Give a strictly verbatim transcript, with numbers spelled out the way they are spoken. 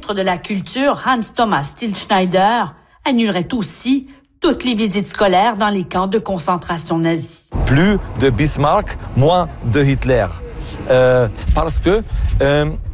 ministre de la Culture, Hans-Thomas Stillschneider, annulerait aussi toutes les visites scolaires dans les camps de concentration nazis. Plus de Bismarck, moins de Hitler. Euh, parce que euh,